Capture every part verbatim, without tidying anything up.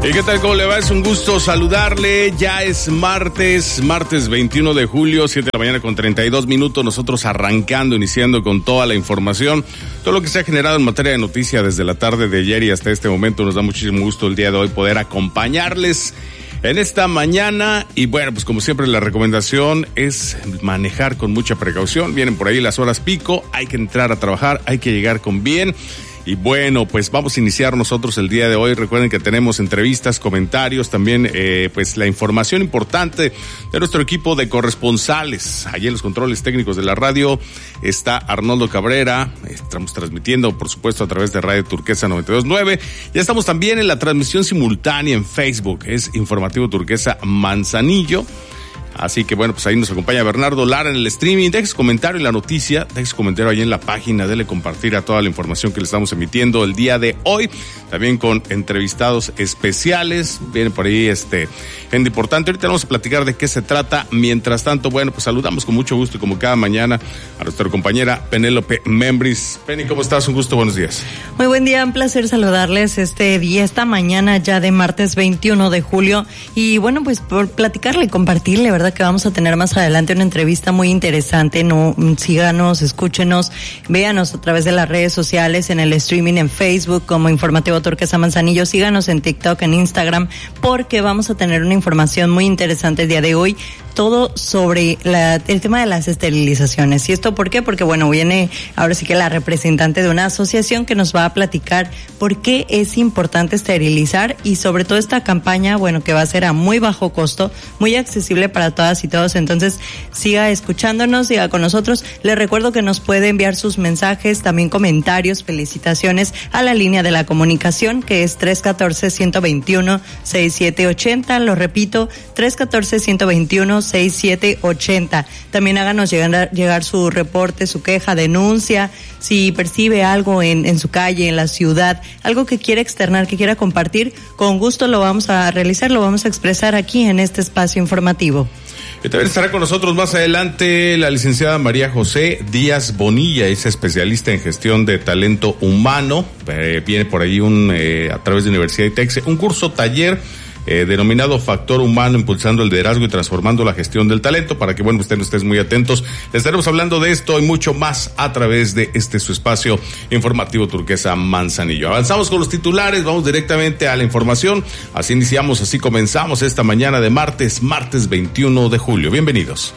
¿Y qué tal? ¿Cómo le va? Es un gusto saludarle. Ya es martes, martes veintiuno de julio, siete de la mañana con treinta y dos minutos. Nosotros arrancando, iniciando con toda la información, todo lo que se ha generado en materia de noticia desde la tarde de ayer y hasta este momento. Nos da muchísimo gusto el día de hoy poder acompañarles en esta mañana. Y bueno, pues como siempre la recomendación es manejar con mucha precaución. Vienen por ahí las horas pico, hay que entrar a trabajar, hay que llegar con bien. Y bueno, pues vamos a iniciar nosotros el día de hoy. Recuerden que tenemos entrevistas, comentarios, también eh, pues la información importante de nuestro equipo de corresponsales. Allí en los controles técnicos de la radio está Arnoldo Cabrera. Estamos transmitiendo, por supuesto, a través de Radio Turquesa noventa y dos punto nueve. Ya estamos también en la transmisión simultánea en Facebook. Es Informativo Turquesa Manzanillo. Así que bueno, pues ahí nos acompaña Bernardo Lara en el streaming. Deje su comentario en la noticia, deje su comentario ahí en la página, dele compartir a toda la información que le estamos emitiendo el día de hoy. También con entrevistados especiales. Viene por ahí este gente importante. Ahorita vamos a platicar de qué se trata. Mientras tanto, bueno, pues saludamos con mucho gusto y como cada mañana a nuestra compañera Penélope Membris. Penny, ¿cómo estás? Un gusto, buenos días. Muy buen día, un placer saludarles este día, esta mañana ya de martes veintiuno de julio. Y bueno, pues por platicarle y compartirle, ¿verdad? Que vamos a tener más adelante una entrevista muy interesante. No, síganos, escúchenos, véanos a través de las redes sociales, en el streaming en Facebook como Informativo Turquesa Manzanillo, síganos en TikTok, en Instagram, porque vamos a tener una información muy interesante el día de hoy, todo sobre la, el tema de las esterilizaciones. ¿Y esto por qué? Porque bueno, viene ahora sí que la representante de una asociación que nos va a platicar por qué es importante esterilizar y sobre todo esta campaña, bueno, que va a ser a muy bajo costo, muy accesible para todas y todos. Entonces, siga escuchándonos, siga con nosotros. Les recuerdo que nos puede enviar sus mensajes, también comentarios, felicitaciones a la línea de la comunicación, que es tres uno cuatro, uno dos uno, seis siete ocho cero. Lo repito, tres uno cuatro, uno dos uno, seis siete ocho cero. También háganos llegar, llegar su reporte, su queja, denuncia, si percibe algo en, en su calle, en la ciudad, algo que quiera externar, que quiera compartir, con gusto lo vamos a realizar, lo vamos a expresar aquí en este espacio informativo. Y también estará con nosotros más adelante la licenciada María José Díaz Bonilla, es especialista en gestión de talento humano. Eh, viene por ahí un eh, a través de Universidad de Texas, un curso taller Eh, denominado Factor Humano, impulsando el liderazgo y transformando la gestión del talento, para que, bueno, ustedes estén muy atentos. Les estaremos hablando de esto y mucho más a través de este su espacio informativo Turquesa Manzanillo. Avanzamos con los titulares, vamos directamente a la información. Así iniciamos, así comenzamos esta mañana de martes, martes veintiuno de julio. Bienvenidos.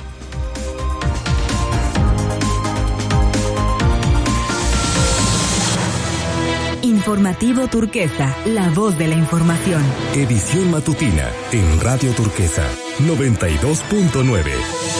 Informativo Turquesa, la voz de la información. Edición matutina en Radio Turquesa noventa y dos punto nueve.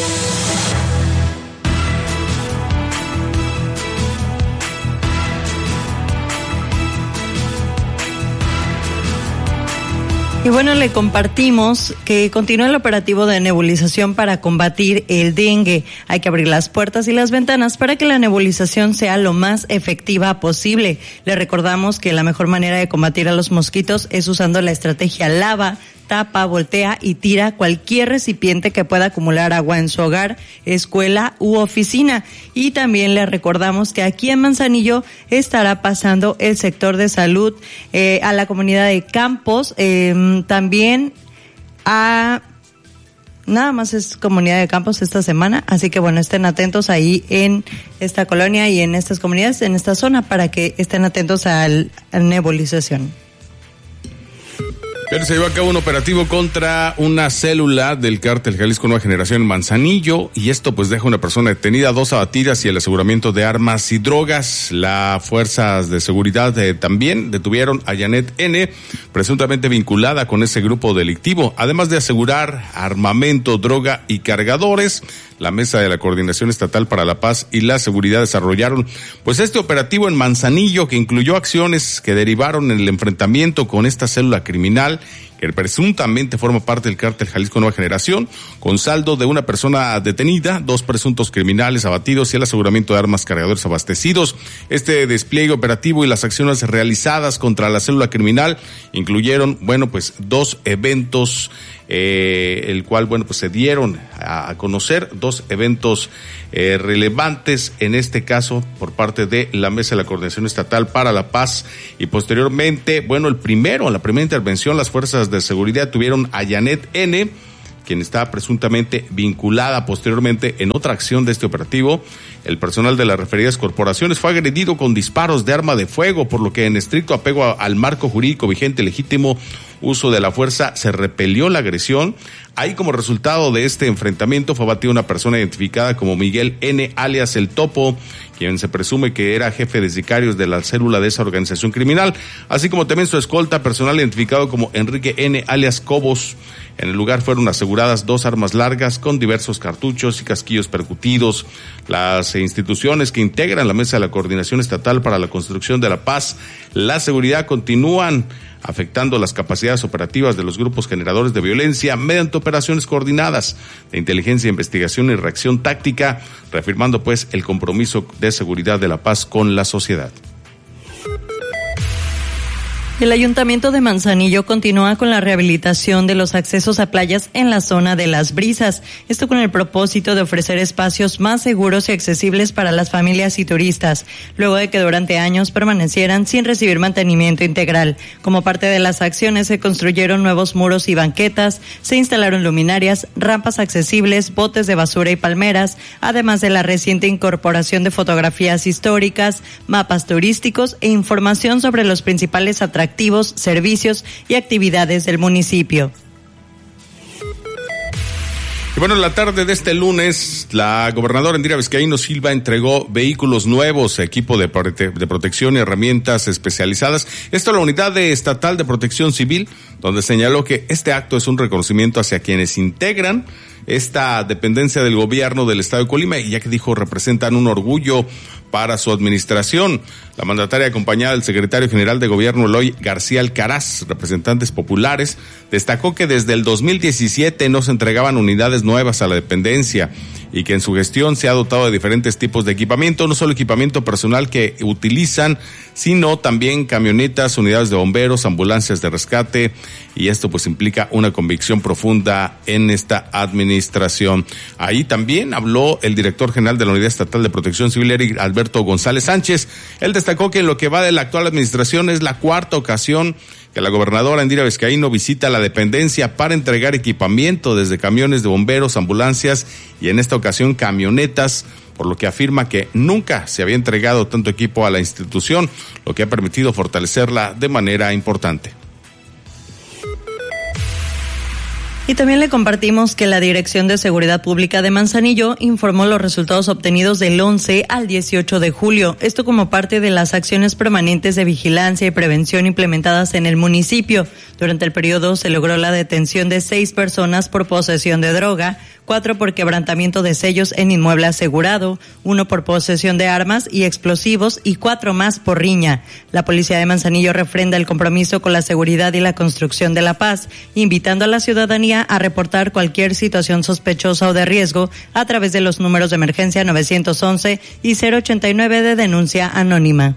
Y bueno, le compartimos que continúa el operativo de nebulización para combatir el dengue. Hay que abrir las puertas y las ventanas para que la nebulización sea lo más efectiva posible. Le recordamos que la mejor manera de combatir a los mosquitos es usando la estrategia lava, tapa, voltea y tira cualquier recipiente que pueda acumular agua en su hogar, escuela u oficina. Y también le recordamos que aquí en Manzanillo estará pasando el sector de salud eh, a la comunidad de Campos, eh, también a... Nada más es comunidad de Campos esta semana, así que bueno, estén atentos ahí en esta colonia y en estas comunidades, en esta zona, para que estén atentos a la nebulización. Pero se llevó a cabo un operativo contra una célula del cártel Jalisco Nueva Generación en Manzanillo, y esto pues deja una persona detenida, dos abatidas y el aseguramiento de armas y drogas. Las fuerzas de seguridad eh, también detuvieron a Janet N., presuntamente vinculada con ese grupo delictivo, además de asegurar armamento, droga y cargadores. La Mesa de la Coordinación Estatal para la Paz y la Seguridad desarrollaron pues este operativo en Manzanillo, que incluyó acciones que derivaron en el enfrentamiento con esta célula criminal que presuntamente forma parte del cártel Jalisco Nueva Generación, con saldo de una persona detenida, dos presuntos criminales abatidos y el aseguramiento de armas, cargadores abastecidos. Este despliegue operativo y las acciones realizadas contra la célula criminal incluyeron, bueno, pues dos eventos, eh, el cual, bueno, pues se dieron a, a conocer dos eventos eh, relevantes, en este caso por parte de la Mesa de la Coordinación Estatal para la Paz, y posteriormente, bueno, el primero, la primera intervención, las fuerzas de seguridad tuvieron a Janet N., quien está presuntamente vinculada posteriormente en otra acción de este operativo. El personal de las referidas corporaciones fue agredido con disparos de arma de fuego, por lo que en estricto apego a, al marco jurídico vigente, legítimo uso de la fuerza, se repelió la agresión. Ahí, como resultado de este enfrentamiento, fue abatida una persona identificada como Miguel N., alias El Topo, quien se presume que era jefe de sicarios de la célula de esa organización criminal, así como también su escolta personal identificado como Enrique N., alias Cobos. En el lugar fueron aseguradas dos armas largas con diversos cartuchos y casquillos percutidos. Las instituciones que integran la Mesa de la Coordinación Estatal para la Construcción de la Paz, la seguridad, continúan afectando las capacidades operativas de los grupos generadores de violencia mediante operaciones coordinadas de inteligencia, investigación y reacción táctica, reafirmando pues el compromiso de seguridad de la paz con la sociedad. El Ayuntamiento de Manzanillo continúa con la rehabilitación de los accesos a playas en la zona de Las Brisas. Esto con el propósito de ofrecer espacios más seguros y accesibles para las familias y turistas, luego de que durante años permanecieran sin recibir mantenimiento integral. Como parte de las acciones se construyeron nuevos muros y banquetas, se instalaron luminarias, rampas accesibles, botes de basura y palmeras, además de la reciente incorporación de fotografías históricas, mapas turísticos e información sobre los principales atractivos, activos, servicios y actividades del municipio. Y bueno, en la tarde de este lunes, la gobernadora Indira Vizcaíno Silva entregó vehículos nuevos, equipo de, prote- de protección y herramientas especializadas. Esto a la Unidad de Estatal de Protección Civil, donde señaló que este acto es un reconocimiento hacia quienes integran esta dependencia del gobierno del estado de Colima, y ya que dijo representan un orgullo para su administración. La mandataria, acompañada del secretario general de gobierno Eloy García Alcaraz, representantes populares, destacó que desde el dos mil diecisiete no se entregaban unidades nuevas a la dependencia y que en su gestión se ha dotado de diferentes tipos de equipamiento, no solo equipamiento personal que utilizan, sino también camionetas, unidades de bomberos, ambulancias de rescate, y esto pues implica una convicción profunda en esta administración. Ahí también habló el director general de la Unidad Estatal de Protección Civil, Eric Alberto González Sánchez. Él destacó que en lo que va de la actual administración es la cuarta ocasión que la gobernadora Indira Vizcaíno visita la dependencia para entregar equipamiento, desde camiones de bomberos, ambulancias y en esta ocasión camionetas, por lo que afirma que nunca se había entregado tanto equipo a la institución, lo que ha permitido fortalecerla de manera importante. Y también le compartimos que la Dirección de Seguridad Pública de Manzanillo informó los resultados obtenidos del once al dieciocho de julio. Esto como parte de las acciones permanentes de vigilancia y prevención implementadas en el municipio. Durante el periodo se logró la detención de seis personas por posesión de droga, cuatro por quebrantamiento de sellos en inmueble asegurado, uno por posesión de armas y explosivos y cuatro más por riña. La Policía de Manzanillo refrenda el compromiso con la seguridad y la construcción de la paz, invitando a la ciudadanía a reportar cualquier situación sospechosa o de riesgo a través de los números de emergencia nueve once y cero ochenta y nueve de denuncia anónima.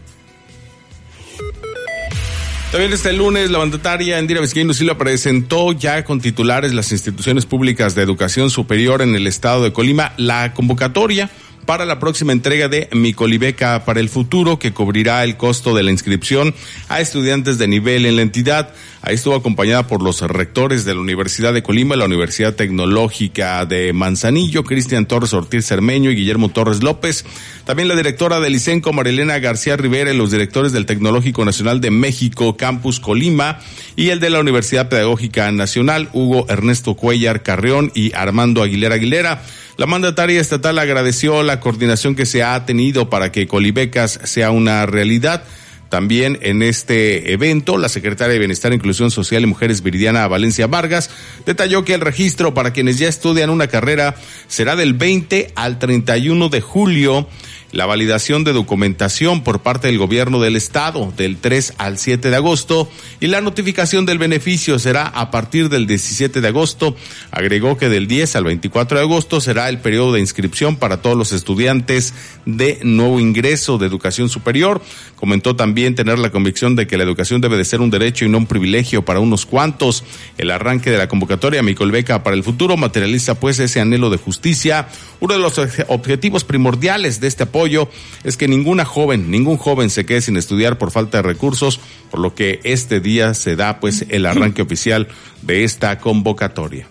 También este lunes la mandataria Indira Vizcaíno Silva presentó ya con titulares las instituciones públicas de educación superior en el estado de Colima la convocatoria para la próxima entrega de Mi Colibeca para el Futuro, que cubrirá el costo de la inscripción a estudiantes de nivel en la entidad. Ahí estuvo acompañada por los rectores de la Universidad de Colima, la Universidad Tecnológica de Manzanillo, Cristian Torres Ortiz Cermeño y Guillermo Torres López. También la directora del ICENCO, Marilena García Rivera, y los directores del Tecnológico Nacional de México, Campus Colima, y el de la Universidad Pedagógica Nacional, Hugo Ernesto Cuellar Carrión y Armando Aguilera Aguilera. La mandataria estatal agradeció la coordinación que se ha tenido para que Colibecas sea una realidad. También en este evento, la secretaria de Bienestar, Inclusión Social y Mujeres, Viridiana Valencia Vargas, detalló que el registro para quienes ya estudian una carrera será del veinte al treinta y uno de julio. la validación de documentación por parte del gobierno del estado del tres al siete de agosto y la notificación del beneficio será a partir del diecisiete de agosto. Agregó que del diez al veinticuatro de agosto será el periodo de inscripción para todos los estudiantes de nuevo ingreso de educación superior. Comentó también tener la convicción de que la educación debe de ser un derecho y no un privilegio para unos cuantos. El arranque de la convocatoria Mi Colbeca para el Futuro materializa pues ese anhelo de justicia. Uno de los objetivos primordiales de este apoyo es que ninguna joven, ningún joven se quede sin estudiar por falta de recursos, por lo que este día se da pues el arranque oficial de esta convocatoria.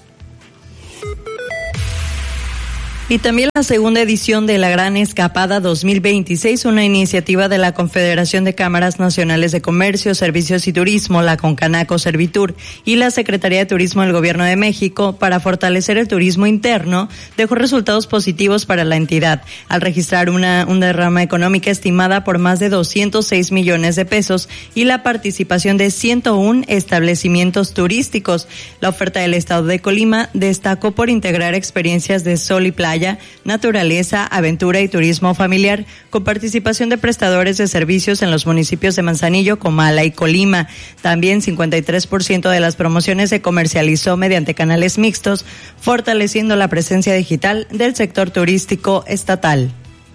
Y también la segunda edición de la Gran Escapada dos mil veintiséis, una iniciativa de la Confederación de Cámaras Nacionales de Comercio, Servicios y Turismo, la Concanaco Servitur, y la Secretaría de Turismo del Gobierno de México para fortalecer el turismo interno, dejó resultados positivos para la entidad, al registrar una, una derrama económica estimada por más de doscientos seis millones de pesos y la participación de ciento uno establecimientos turísticos. La oferta del Estado de Colima destacó por integrar experiencias de sol y playa, naturaleza, aventura y turismo familiar, con participación de prestadores de servicios en los municipios de Manzanillo, Comala y Colima. También cincuenta y tres por ciento de las promociones se comercializó mediante canales mixtos, fortaleciendo la presencia digital del sector turístico estatal.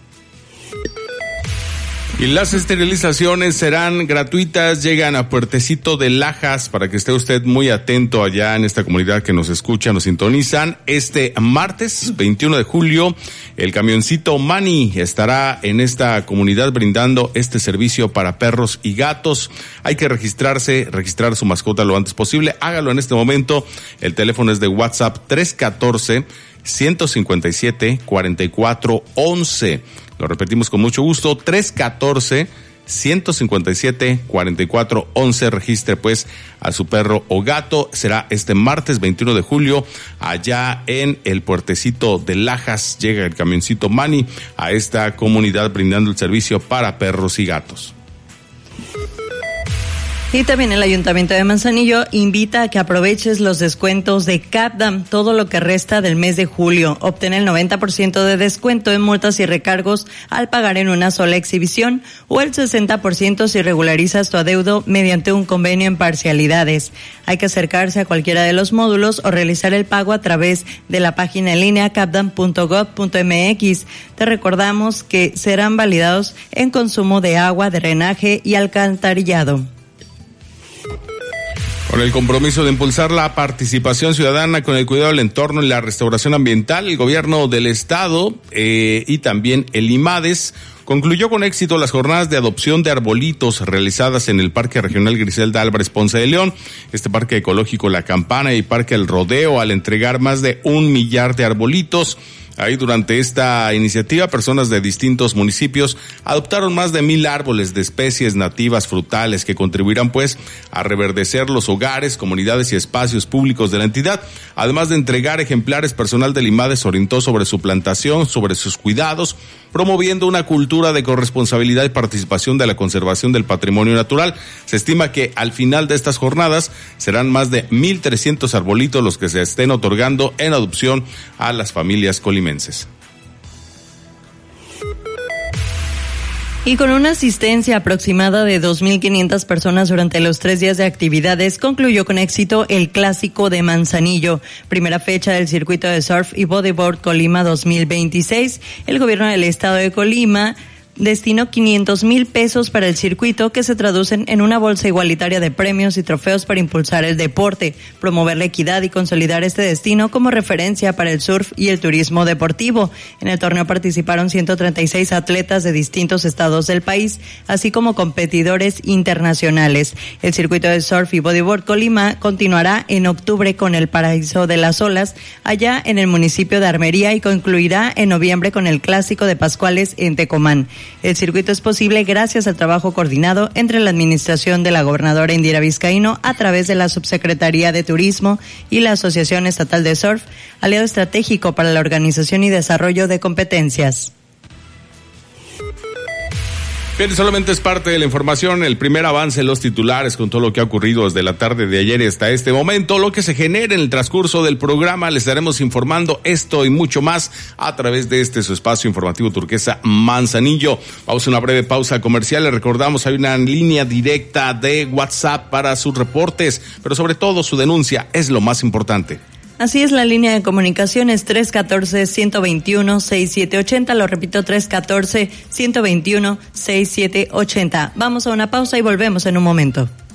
Y las esterilizaciones serán gratuitas, llegan a Puertecito de Lajas, para que esté usted muy atento allá en esta comunidad que nos escucha, nos sintonizan. Este martes veintiuno de julio, el camioncito Mani estará en esta comunidad brindando este servicio para perros y gatos. Hay que registrarse, registrar su mascota lo antes posible. Hágalo en este momento. El teléfono es de WhatsApp tres uno cuatro, ciento cincuenta y siete, cuarenta y cuatro once. Lo repetimos con mucho gusto, tres uno cuatro, ciento cincuenta y siete, cuarenta y cuatro once. Registre pues a su perro o gato. Será este martes veintiuno de julio allá en el Puertecito de Lajas. Llega el camioncito Mani a esta comunidad brindando el servicio para perros y gatos. Y también el Ayuntamiento de Manzanillo invita a que aproveches los descuentos de CAPDAM todo lo que resta del mes de julio. Obtén el noventa por ciento de descuento en multas y recargos al pagar en una sola exhibición o el sesenta por ciento si regularizas tu adeudo mediante un convenio en parcialidades. Hay que acercarse a cualquiera de los módulos o realizar el pago a través de la página en línea capdam punto gob punto mx. Te recordamos que serán validados en consumo de agua, drenaje y alcantarillado. Con el compromiso de impulsar la participación ciudadana con el cuidado del entorno y la restauración ambiental, el gobierno del estado eh, y también el IMADES concluyó con éxito las jornadas de adopción de arbolitos realizadas en el Parque Regional Griselda Álvarez Ponce de León, este Parque Ecológico La Campana y Parque El Rodeo, al entregar más de un millar de arbolitos. Ahí durante esta iniciativa, personas de distintos municipios adoptaron más de mil árboles de especies nativas frutales que contribuirán pues a reverdecer los hogares, comunidades y espacios públicos de la entidad. Además de entregar ejemplares, personal del IMADES orientó sobre su plantación, sobre sus cuidados, promoviendo una cultura de corresponsabilidad y participación de la conservación del patrimonio natural. Se estima que al final de estas jornadas serán más de mil trescientos arbolitos los que se estén otorgando en adopción a las familias colimenses. Y con una asistencia aproximada de dos mil quinientas personas durante los tres días de actividades, concluyó con éxito el Clásico de Manzanillo, primera fecha del circuito de surf y bodyboard Colima dos mil veintiséis. El gobierno del estado de Colima destinó quinientos mil pesos para el circuito, que se traducen en una bolsa igualitaria de premios y trofeos para impulsar el deporte, promover la equidad y consolidar este destino como referencia para el surf y el turismo deportivo. En el torneo participaron ciento treinta y seis atletas de distintos estados del país, así como competidores internacionales. El circuito de surf y bodyboard Colima continuará en octubre con el Paraíso de las Olas, allá en el municipio de Armería, y concluirá en noviembre con el Clásico de Pascuales en Tecomán. El circuito es posible gracias al trabajo coordinado entre la administración de la gobernadora Indira Vizcaíno a través de la Subsecretaría de Turismo y la Asociación Estatal de Surf, aliado estratégico para la organización y desarrollo de competencias. Bien, solamente es parte de la información, el primer avance en los titulares con todo lo que ha ocurrido desde la tarde de ayer hasta este momento. Lo que se genere en el transcurso del programa, les estaremos informando esto y mucho más a través de este su espacio informativo Turquesa Manzanillo. Vamos a una breve pausa comercial. Les recordamos, hay una línea directa de WhatsApp para sus reportes, pero sobre todo su denuncia es lo más importante. Así es, la línea de comunicaciones tres uno cuatro, uno dos uno, seis siete ocho cero, lo repito, tres uno cuatro, uno dos uno, seis siete ocho cero. Vamos a una pausa y volvemos en un momento.